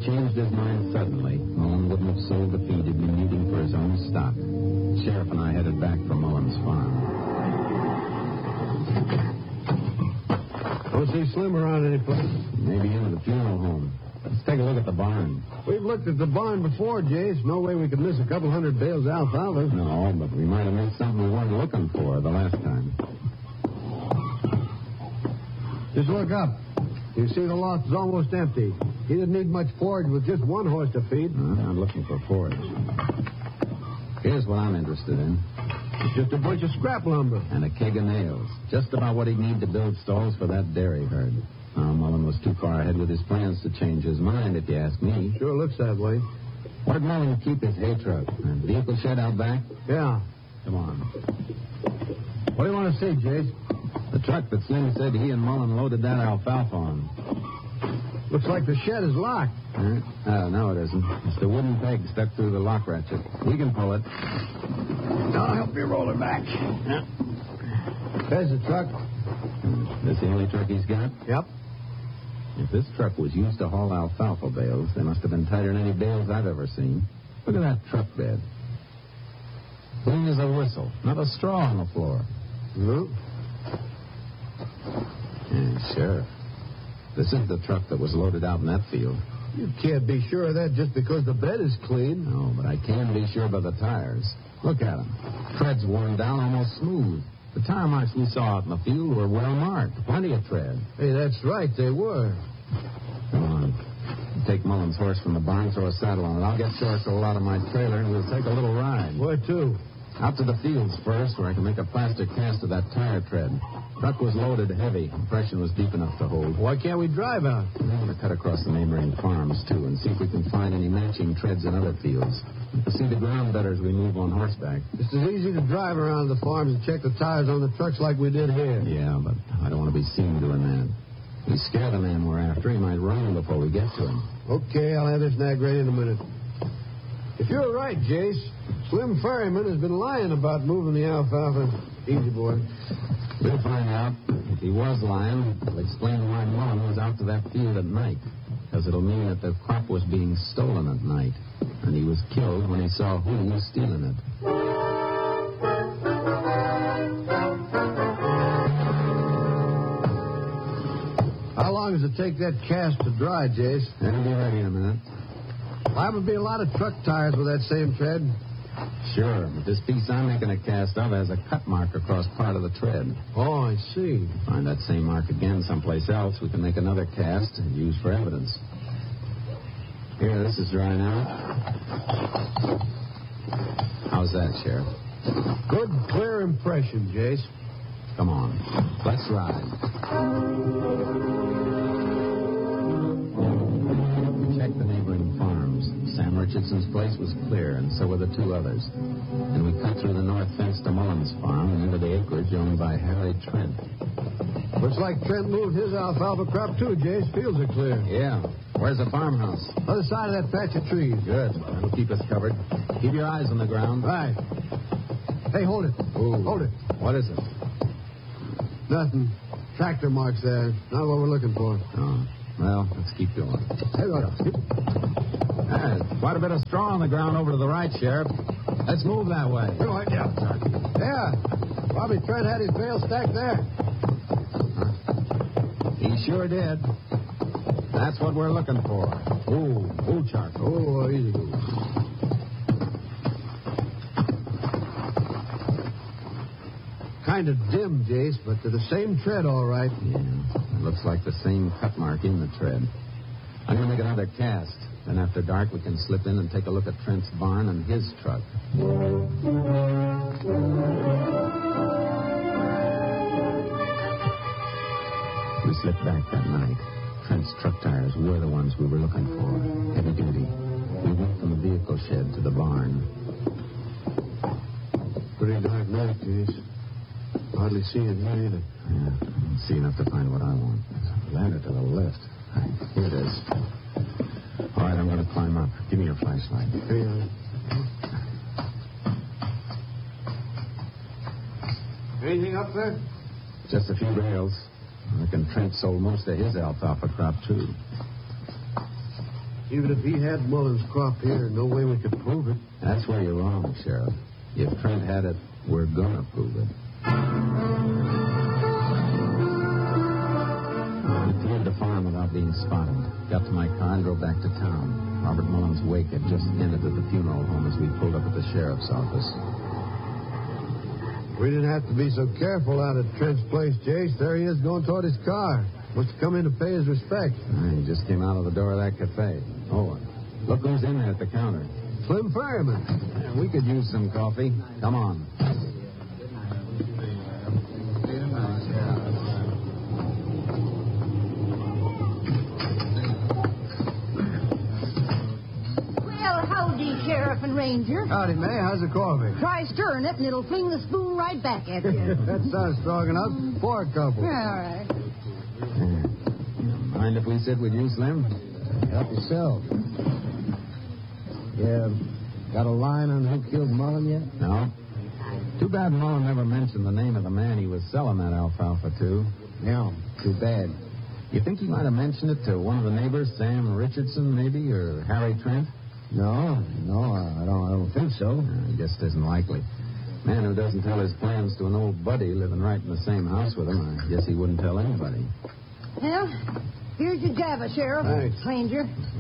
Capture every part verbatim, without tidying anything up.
changed his mind suddenly, Mullen wouldn't have sold the feed he'd been needing for his own stock. The sheriff and I headed back for Mullen's farm. Don't see Slim around any place. Maybe into the funeral home. Let's take a look at the barn. We've looked at the barn before, Jace. No way we could miss a couple hundred bales of alfalfa. No, but we might have missed something we weren't looking for the last time. Just look up. You see the loft is almost empty. He didn't need much forage with just one horse to feed. Uh, I'm looking for forage. Here's what I'm interested in. It's just a bunch of scrap lumber. And a keg of nails. Just about what he'd need to build stalls for that dairy herd. Uh, Mullen was too far ahead with his plans to change his mind, if you ask me. Sure looks that way. Where'd Mullen keep his hay truck? A vehicle shed out back? Yeah. Come on. What do you want to see, Jace? The truck that Slim said he and Mullen loaded that alfalfa on. Looks like the shed is locked. Uh, uh, no, it isn't. It's the wooden peg stuck through the lock ratchet. We can pull it. I'll help you roll it back. Yeah. There's the truck. This the only truck he's got? Yep. If this truck was used to haul alfalfa bales, they must have been tighter than any bales I've ever seen. Look at that truck bed. Clean as a whistle. Not a straw on the floor. No. Yeah, Sheriff. This is the truck that was loaded out in that field. You can't be sure of that just because the bed is clean. No, but I can be sure by the tires. Look at them. Tread's worn down almost smooth. The tire marks we saw out in the field were well marked. Plenty of tread. Hey, that's right, they were. Come on. Take Mullen's horse from the barn, throw a saddle on it. I'll get Short to a lot of my trailer, and we'll take a little ride. Where to? Out to the fields first, where I can make a plastic cast of that tire tread. Truck was loaded heavy. Compression was deep enough to hold. Why can't we drive out? I'm going to cut across the neighboring farms, too, and see if we can find any matching treads in other fields. We'll see the ground better as we move on horseback. It's as easy to drive around the farms and check the tires on the trucks like we did here. Yeah, but I don't want to be seen doing that. We scare the man we're after. He might run before we get to him. Okay, I'll have this nag ready in a minute. If you're right, Jace, Slim Ferryman has been lying about moving the alfalfa. Easy, boy. We'll find out. If he was lying, it'll explain why Mullen was out to that field at night. Because it'll mean that the crop was being stolen at night. And he was killed when he saw who was stealing it. How long does it take that cast to dry, Jace? It'll be ready in a minute. Liable to be a lot of truck tires with that same tread. Sure, but this piece I'm making a cast of has a cut mark across part of the tread. Oh, I see. Find that same mark again someplace else, we can make another cast and use for evidence. Here, this is dry now. How's that, Sheriff? Good, clear impression, Jace. Come on. Let's ride. We checked the neighboring farms. Sam Richardson's place was clear, and so were the two others. And we cut through the north fence to Mullen's farm and into the acreage owned by Harry Trent. Looks like Trent moved his alfalfa crop, too, Jace. Fields are clear. Yeah. Where's the farmhouse? Other side of that patch of trees. Good. That'll keep us covered. Keep your eyes on the ground. Right. Hey, hold it. Ooh. Hold it. What is it? Nothing. Tractor marks there. Not what we're looking for. Oh. Well, let's keep going. Hey, look. There's quite a bit of straw on the ground over to the right, Sheriff. Let's move that way. Hey, right, yeah. Yeah. Bobby Trent had his bale stacked there. Huh? He sure did. That's what we're looking for. Ooh, ooh, Chuck. Oh, easy. Kind of dim, Jace, but they're the same tread, all right. Yeah, it looks like the same cut mark in the tread. I'm going to make another cast. Then after dark, we can slip in and take a look at Trent's barn and his truck. We slipped back that night. Trent's truck tires were the ones we were looking for. Heavy duty. We went from the vehicle shed to the barn. Pretty dark night, Jace. Hardly see it here either. Yeah, see enough to find what I want. There's a ladder to the left. Here it is. All right, I'm going to climb up. Give me your flashlight. Here you are. Anything up there? Just a few rails. I reckon Trent sold most of his alfalfa crop, too. Even if he had Mullen's crop here, no way we could prove it. That's where you're wrong, Sheriff. If Trent had it, we're gonna prove it. We cleared the farm without being spotted. Got to my car and drove back to town. Robert Mullen's wake had just ended at the funeral home as we pulled up at the sheriff's office. We didn't have to be so careful out at Trent's place, Jace. There he is going toward his car. Must have come in to pay his respects. He just came out of the door of that cafe. Oh, look who's in there at the counter. Slim Ferryman. Yeah, we could use some coffee. Come on. Sheriff and Ranger. Howdy, May. How's the coffee? Try stirring it, and it'll fling the spoon right back at you. That sounds strong enough. Pour a couple. All right. Mind if we sit with you, Slim? Help yourself. Yeah, got a line on who killed Mullen yet? No. Too bad Mullen never mentioned the name of the man he was selling that alfalfa to. Yeah, too bad. You think he might have mentioned it to one of the neighbors, Sam Richardson, maybe, or Harry Trent? No, no, I don't, I don't think so. Uh, I guess it isn't likely. Man who doesn't tell his plans to an old buddy living right in the same house with him, I guess he wouldn't tell anybody. Well, here's your Java, Sheriff. Thanks. Ranger.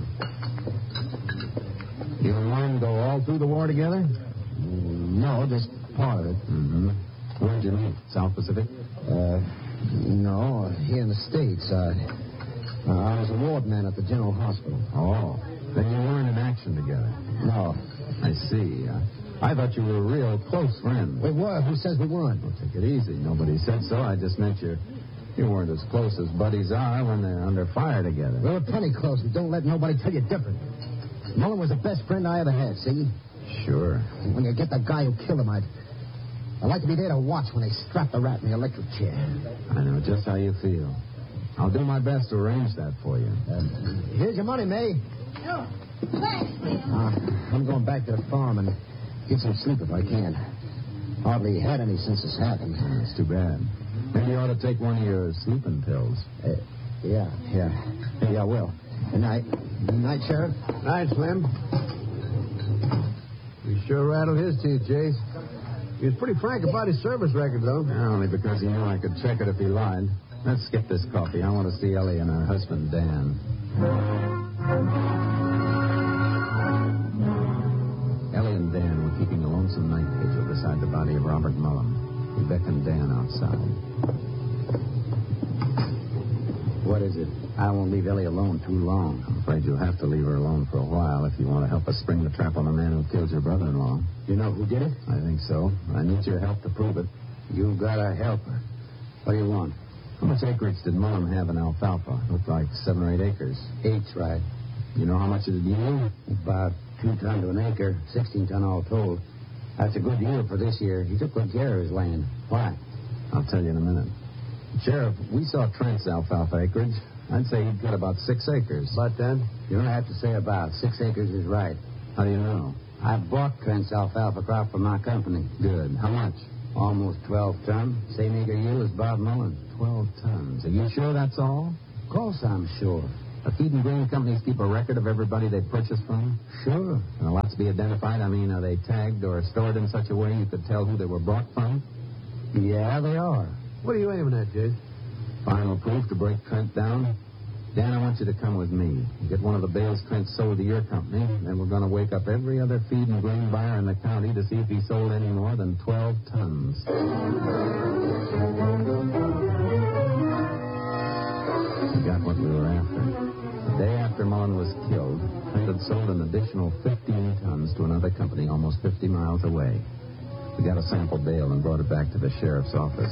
You and Warren go all through the war together? No, just part of it. Mm-hmm. Where'd you meet? South Pacific? Uh, no, here in the States. I, uh, I was a ward man at the General Hospital. Oh. Then you weren't in action together? No. I see. Uh, I thought you were real close friends. We were. Who says we weren't? Well, take it easy. Nobody said so. I just meant you you weren't as close as buddies are when they're under fire together. We were plenty close, but don't let nobody tell you different. Mullen was the best friend I ever had, see? Sure. And when you get the guy who killed him, I'd, I'd like to be there to watch when they strap the rat in the electric chair. I know just how you feel. I'll do my best to arrange that for you. Uh, here's your money, May. Oh, thanks, Slim. Uh, I'm going back to the farm and get some sleep if I can. Hardly had any since this happened. That's too bad. Maybe you ought to take one of your sleeping pills. Uh, yeah, yeah. Maybe I will. Good night. Good night, Sheriff. Night, Slim. You sure rattled his teeth, Jace. He was pretty frank about his service record, though. Yeah, only because he knew I could check it if he lied. Let's skip this coffee. I want to see Ellie and her husband, Dan. Ellie and Dan were keeping a lonesome night vigil beside the body of Robert Mullen. We beckoned Dan outside. What is it? I won't leave Ellie alone too long. I'm afraid you'll have to leave her alone for a while if you want to help us spring the trap on the man who killed your brother-in-law. You know who did it? I think so. I need your help to prove it. You gotta help her. What do you want? How much acreage did Mullen have in alfalfa? Looked like seven or eight acres. Eight's right. You know how much it yield? About two ton to an acre, sixteen ton all told. That's a good yield for this year. He took good care of his land. Why? I'll tell you in a minute. Sheriff, we saw Trent's alfalfa acreage. I'd say he'd got about six acres. About then? You don't have to say about. Six acres is right. How do you know? I bought Trent's alfalfa crop from my company. Good. How much? Almost twelve ton. Same acre yield as Bob Mullen. Twelve tons. Are you sure that's all? Of course I'm sure. The feed and grain companies keep a record of everybody they purchase from? Sure. And the lots be identified? I mean, are they tagged or stored in such a way you could tell who they were bought from? Yeah, they are. What are you aiming at, Jace? Final proof to break Trent down? Dan, I want you to come with me. Get one of the bales Trent sold to your company, then we're going to wake up every other feed and grain buyer in the county to see if he sold any more than twelve tons. We got what we were after. The day after Mullen was killed, Trent had sold an additional fifteen tons to another company almost fifty miles away. We got a sample bale and brought it back to the sheriff's office.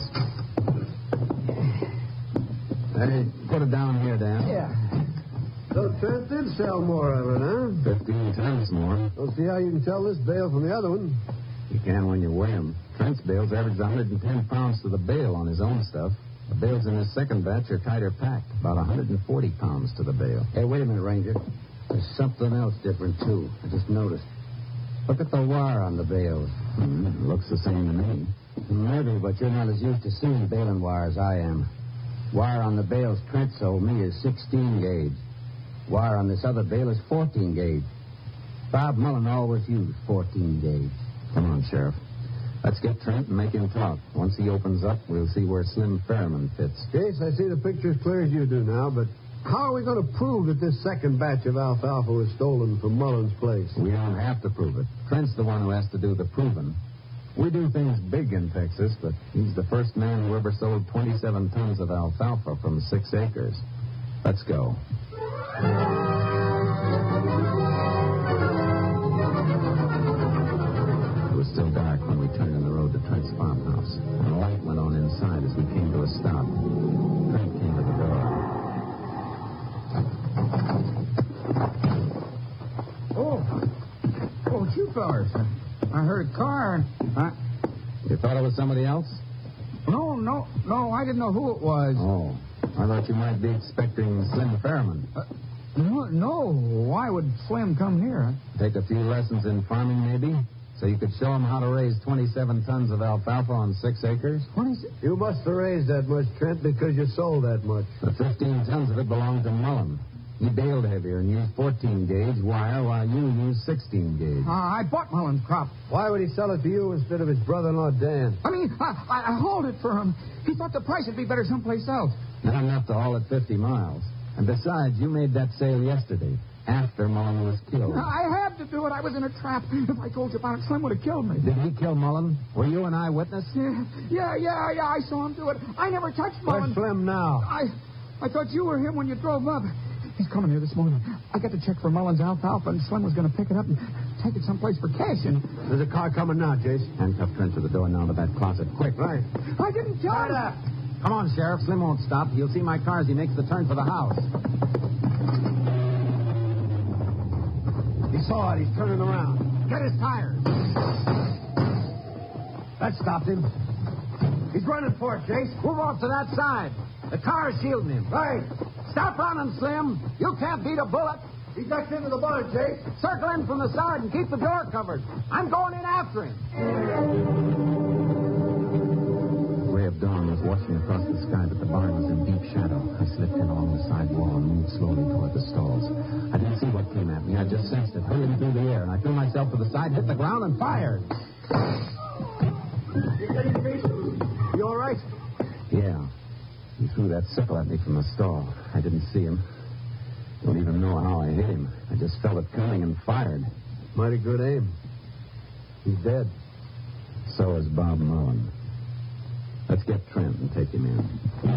Hey, put it down here, Dan. Yeah. So Trent did sell more of it, huh? Fifteen tons more. Don't see how you can tell this bale from the other one. You can when you weigh them. Trent's bales average one hundred ten pounds to the bale on his own stuff. The bales in his second batch are tighter packed, about one hundred forty pounds to the bale. Hey, wait a minute, Ranger. There's something else different, too. I just noticed. Look at the wire on the bales. Mm, it looks the same to me. Maybe, but you're not as used to seeing baling wire as I am. Wire on the bales Trent sold me is sixteen gauge. Wire on this other bale is fourteen gauge. Bob Mullen always used fourteen gauge. Come on, Sheriff. Let's get Trent and make him talk. Once he opens up, we'll see where Slim Fairman fits. Chase, I see the picture as clear as you do now, but how are we going to prove that this second batch of alfalfa was stolen from Mullen's place? We don't have to prove it. Trent's the one who has to do the proving. We do things big in Texas, but he's the first man who ever sold twenty-seven tons of alfalfa from six acres. Let's go. It was still dark when we turned in the road to Trent's farmhouse, and a light went on inside as we came to a stop. Trent came to the door. Oh, oh, it's you fellers. I heard a car and... I... You thought it was somebody else? No, no, no, I didn't know who it was. Oh, I thought you might be expecting Slim Fairman. Uh, no, no, why would Slim come here? Take a few lessons in farming, maybe? So you could show him how to raise twenty-seven tons of alfalfa on six acres? twenty-six? You must have raised that much, Trent, because you sold that much. The fifteen tons of it belonged to Mullen. He baled heavier and used fourteen gauge wire while you used sixteen gauge. Uh, I bought Mullen's crop. Why would he sell it to you instead of his brother-in-law, Dan? I mean, I, I, I hauled it for him. He thought the price would be better someplace else. Not enough to haul it fifty miles. And besides, you made that sale yesterday, after Mullen was killed. I had to do it. I was in a trap. If I told you about it, Slim would have killed me. Did he kill Mullen? Were you an eyewitness? Yeah, yeah, yeah, yeah. I saw him do it. I never touched Mullen. Where's Slim now? I, I thought you were him when you drove up. He's coming here this morning. I got the check for Mullen's alfalfa, and Slim was going to pick it up and take it someplace for cash. And there's a car coming now, Jace. Handcuff Trent to the door now to that closet. Quick. Right. I didn't tell Shut him. up. Come on, Sheriff. Slim won't stop. You'll see my car as he makes the turn for the house. He saw it. He's turning around. Get his tires. That stopped him. He's running for it, Jace. Move off to that side. The car is shielding him. Right. Stop running, Slim. You can't beat a bullet. He ducked into the barn, Jace. Circle in from the side and keep the door covered. I'm going in after him. The ray of dawn was washing across the sky, but the barn was in deep shadow. I slipped in along the side wall and moved slowly toward the stalls. I didn't see what came at me. I just sensed it, hurrying through the air, and I threw myself to the side, hit the ground, and fired. You all right? Yeah. He threw that sickle at me from the stall. I didn't see him. Don't even know how I hit him. I just felt it coming and fired. Mighty good aim. He's dead. So is Bob Mullen. Let's get Trent and take him in.